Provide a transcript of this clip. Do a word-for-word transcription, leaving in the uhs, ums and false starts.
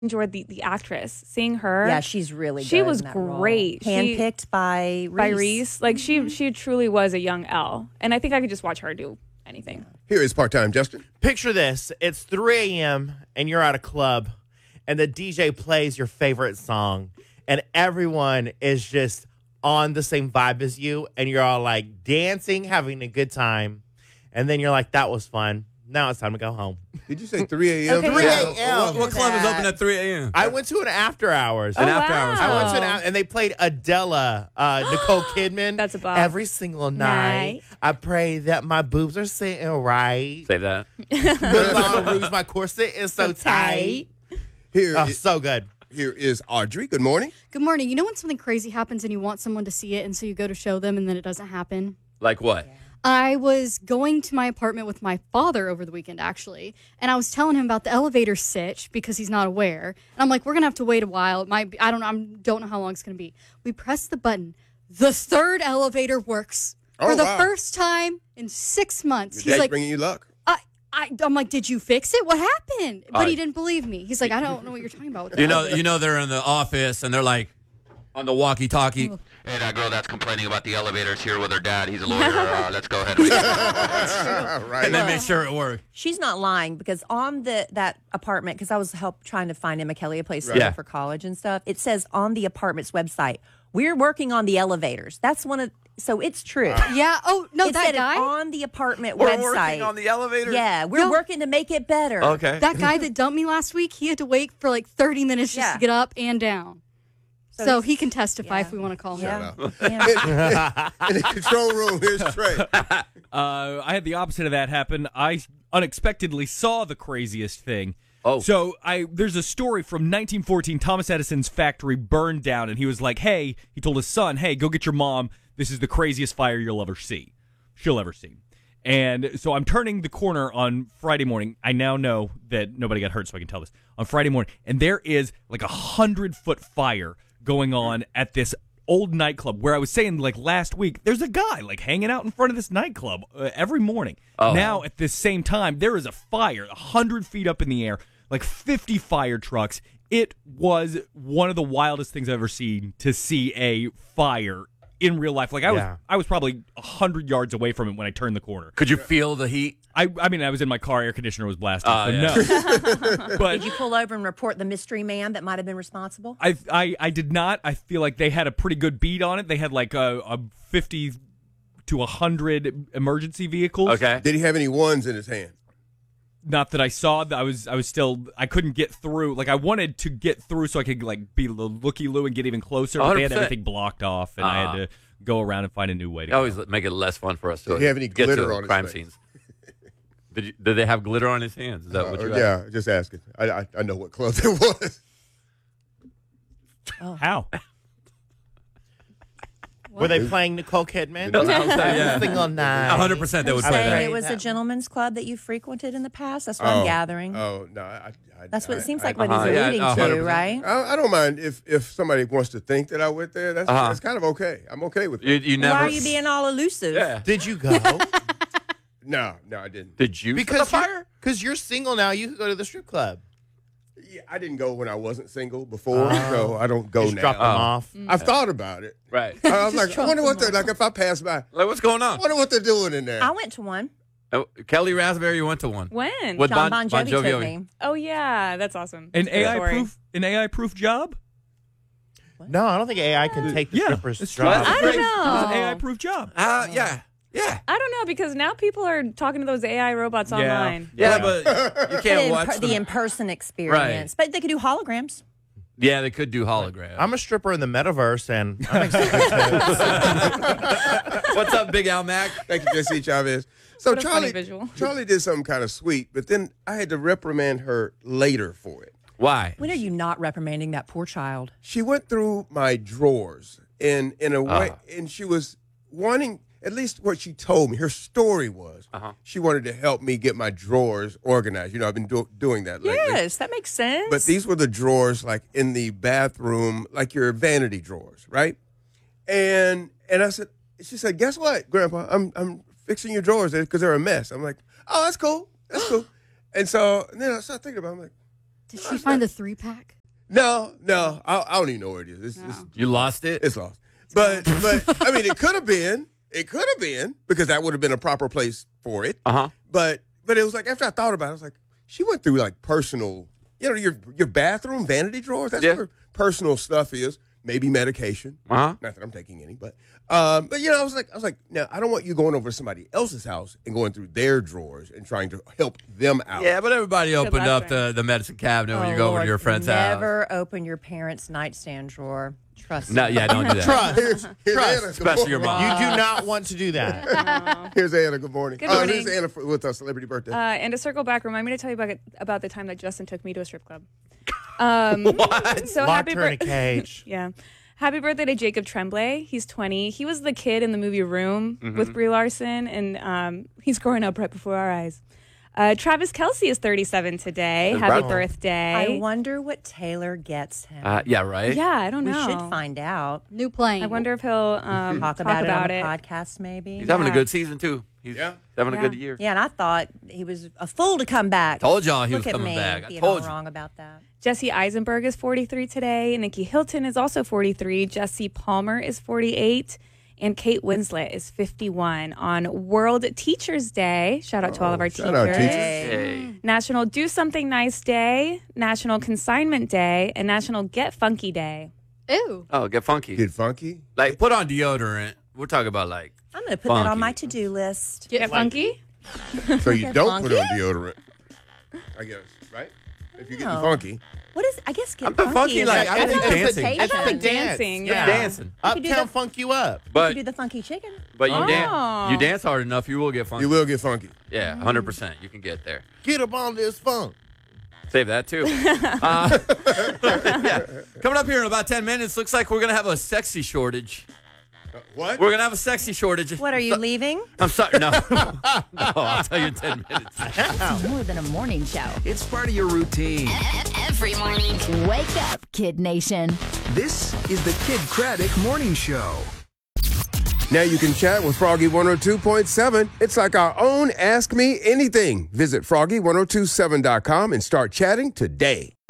enjoyed the, the actress, seeing her. Yeah, she's really good. She was in that great. Role. Handpicked by Reese. By Reese. Like, she, she truly was a young Elle. And I think I could just watch her do anything. Here is part-time Justin. Picture this. It's three a.m. and you're at a club and the D J plays your favorite song and everyone is just on the same vibe as you and you're all like dancing, having a good time. And then you're like, that was fun. Now it's time to go home. Did you say three a.m.? Okay. three a.m. What, what club is open at three a.m.? I went to an after hours. Oh, an after wow. hours. I went to an after, and they played Adela, uh, Nicole Kidman. That's a bop. Every single night. Night. I pray that my boobs are sitting right. Say that. The long rouge, my corset is so, So tight. tight. Here, Oh, is, so good. here is Audrey. Good morning. Good morning. You know when something crazy happens and you want someone to see it, and so you go to show them, and then it doesn't happen? Like what? I was going to my apartment with my father over the weekend, actually, and I was telling him about the elevator sitch because he's not aware. And I'm like, we're going to have to wait a while. It might be, I don't know. I don't know how long it's going to be. We press the button. The third elevator works. Oh, For the wow. first time in six months. Your He's dad's like, bringing you luck. I, I, I'm like, did you fix it? What happened? But Uh, he didn't believe me. He's like, I don't know what you're talking about. With the You know, elevator." you know they're in the office and they're like on the walkie-talkie. Hey, that girl that's complaining about the elevators here with her dad. He's a lawyer. Uh, let's go ahead. And right. And then make sure it works. She's not lying because on the that apartment, because I was help trying to find Emma Kelly a place to Right. go Yeah. for college and stuff. It says on the apartment's website, we're working on the elevators. That's one of so it's true. Yeah. Oh, no, it that said guy? It's on the apartment We're website. working on the elevator? Yeah, we're No. working to make it better. Okay. That guy that dumped me last week, he had to wait for like thirty minutes just Yeah. to get up and down. So So, he's- he can testify yeah. if we want to call him. Yeah. Yeah. In the control room, here's Trey. Uh, I had the opposite of that happen. I unexpectedly saw the craziest thing. Oh. So I there's a story from nineteen fourteen. Thomas Edison's factory burned down, and he was like, hey, he told his son, hey, go get your mom. This is the craziest fire you'll ever see. She'll ever see. And so I'm turning the corner on Friday morning. I now know that nobody got hurt, so I can tell this. On Friday morning, and there is like a hundred-foot fire going on at this old nightclub where I was saying, like, last week, there's a guy, like, hanging out in front of this nightclub uh, every morning. Oh. Now, at this same time, there is a fire a hundred feet up in the air, like fifty fire trucks. It was one of the wildest things I've ever seen to see a fire in real life. Like, I was Yeah. I was probably a hundred yards away from it when I turned the corner. Could you feel the heat? I I mean, I was in my car, air conditioner was blasting, Oh, so yeah. no. But Did you pull over and report the mystery man that might have been responsible? I, I I did not. I feel like they had a pretty good beat on it. They had like a, a fifty to a hundred emergency vehicles. Okay. Did he have any ones in his hand? Not that I saw. I was I was still I couldn't get through. Like I wanted to get through so I could like be looky loo and get even closer. But they had one hundred percent. everything blocked off, and I had Uh-huh. to go around and find a new way to They always go. make it less fun for us to Did he have any get glitter to on his crime face? scenes. Did, you, did they have glitter on his hands? Is that what Uh, you asked? yeah, just asking. I, I I know what club it was. How? Were they playing Nicole Kidman? No, I'm saying, yeah. Every single night. one hundred percent they would You're play saying that. it was a That- gentleman's club that you frequented in the past? That's what Oh, I'm gathering. Oh no, I, I, That's what I- it seems I- like what Uh-huh, he's yeah, alluding one hundred to, percent. right? I, I don't mind if if somebody wants to think that I went there. That's Uh-huh. that's kind of okay. I'm okay with You, it. you never. Why are you being all elusive? Yeah. Did you go? No, no, I didn't. Did you? because start the you're, fire? because you're single now. You could go to the strip club. Yeah, I didn't go when I wasn't single before, so I don't go Just now. drop them Oh. off. I've thought about it. Right. I was like, I wonder what they're like if I pass by. Like, what's going I on? wonder what they're doing in there. I went to one. Oh, Kelly Raspberry, you went to one. When? With John Bon, Bon Jovi Bon Jovi. took me. Oh, yeah. That's awesome. An Good A I story. proof an A I proof job? No, I don't think A I can take the Yeah, stripper's it's job. I don't It's know. an A I proof job. Uh, yeah. Yeah. I don't know because now people are talking to those A I robots Yeah. online. Yeah, Yeah. but you The, can't in- watch the them. in-person experience. But they could do holograms. Yeah, they could do holograms. I'm a stripper in the metaverse, and I'm excited. What's up, Big Al Mac? Thank you, Jesse Chavez. So What a funny Charlie, visual. Charlie did something kind of sweet, but then I had to reprimand her later for it. Why? When are you not reprimanding that poor child? She went through my drawers in in a way, Ah. and she was wanting. At least what she told me, her story was Uh-huh. she wanted to help me get my drawers organized. You know, I've been do- doing that lately. Yes, that makes sense. But these were the drawers like in the bathroom, like your vanity drawers, right? And and I said, she said, guess what, Grandpa? I'm I'm fixing your drawers because they're a mess. I'm like, oh, that's cool, that's cool. And so and then I started thinking about it. I'm like, Did she find the three pack? No, no, I, I don't even know where it is. It's, it's, You lost it? it's lost. But, but I mean, it could have been. It could have been because that would have been a proper place for it. Uh huh. But, but it was like after I thought about it, I was like, she went through like personal, you know, your your bathroom vanity drawers. That's Yeah. where personal stuff is. Maybe medication. Uh huh. Not that I'm taking any, but um, but you know, I was like, I was like, now I don't want you going over to somebody else's house and going through their drawers and trying to help them out. Yeah, but everybody opened luck, up Brent. the, the medicine cabinet when Oh, you go over Lord, to your friend's house. Never open your parents' nightstand drawer. Trust No, me. yeah, don't do that. Trust. Here's, here's Trust, Anna. Good especially your morning. mom. You do not want to do that. Here's Anna. Good morning. Good Oh, morning. here's Anna for, with our celebrity birthday. Uh, and to circle back, remind me to tell you about about the time that Justin took me to a strip club. Um, What? So Locked happy her in a bir- cage. Yeah. Happy birthday to Jacob Tremblay. He's twenty. He was the kid in the movie Room with Brie Larson, and um, he's growing up right before our eyes. Uh, Travis Kelce is thirty-seven today. That's Happy right. birthday. I wonder what Taylor gets him. Uh, yeah, right? yeah, I don't we know. should find out. New plane. I wonder if he'll um, Talk talk about, about, it on it. the podcast, maybe. He's having a Yeah. good season, too. He's Yeah. having a Yeah. good year. Yeah, and I thought he was a fool to come back. Told y'all he Look was at coming me, back. I being told all you. wrong about that. Jesse Eisenberg is forty-three today. Nikki Hilton is also forty-three. Jesse Palmer is forty-eight. And Kate Winslet is fifty-one on World Teachers Day. Shout out to all of our shout teachers. out, teachers. Hey. National Do Something Nice Day, National Consignment Day, and National Get Funky Day. Ew. Oh, get funky. Get funky. Like, put on deodorant. We're talking about, like, I'm going to put that on Funky. my to-do list. Get funky? So you Get don't put on funky? deodorant, I guess, right? If you're getting No. funky. What is, I guess, get I'm the funky, funky, is like, like, I is think that a dancing. invitation? It's like a dance. Dancing, you're yeah. dancing. You could do Uptown the- funk you up. You But, could do the funky chicken. but you, Oh. dance, you dance hard enough, you will get funky. You will get funky. Yeah, one hundred percent. You can get there. Get up on this funk. Save that, too. uh, yeah. Coming up here in about ten minutes, looks like we're going to have a sexy shortage. What? We're going to have a sexy shortage. What, are you leaving? I'm sorry. No. no, I'll tell you in ten minutes. It's more than a morning show. It's part of your routine. Every morning. Wake up, Kid Nation. This is the Kid Craddock Morning Show. Now you can chat with Froggy one oh two point seven. It's like our own Ask Me Anything. Visit froggy ten twenty-seven dot com and start chatting today.